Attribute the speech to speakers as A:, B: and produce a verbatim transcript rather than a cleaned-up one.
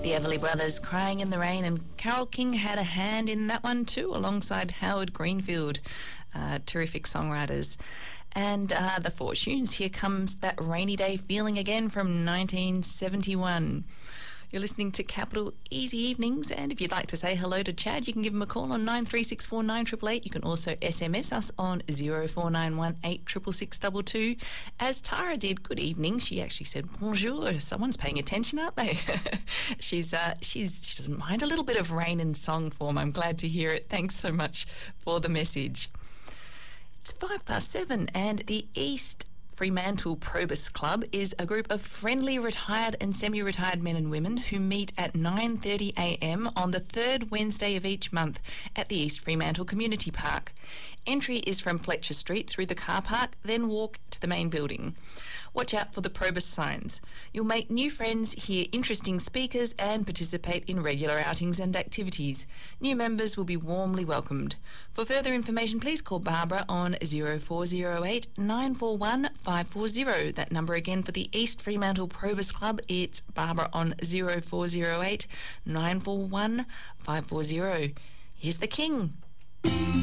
A: The Everly Brothers, Crying in the Rain, and Carole King had a hand in that one too, alongside Howard Greenfield, uh, terrific songwriters. And uh, the Fortunes, Here Comes That Rainy Day Feeling Again from nineteen seventy-one. You're listening to Capital Easy Evenings, and if you'd like to say hello to Chad, you can give him a call on nine three six four nine eight eight eight. You can also S M S us on zero four nine one eight six six six two two. As Tara did, good evening. She actually said bonjour. Someone's paying attention, aren't they? she's uh, she's she doesn't mind a little bit of rain in song form. I'm glad to hear it. Thanks so much for the message. It's five past seven, and the East Fremantle Probus Club is a group of friendly retired and semi-retired men and women who meet at nine thirty a m on the third Wednesday of each month at the East Fremantle Community Park. Entry is from Fletcher Street through the car park, then walk to the main building. Watch out for the Probus signs. You'll make new friends, hear interesting speakers, and participate in regular outings and activities. New members will be warmly welcomed. For further information, please call Barbara on zero four zero eight nine four one five four zero. That number again for the East Fremantle Probus Club, it's Barbara on zero four zero eight nine four one five four zero. Here's the King.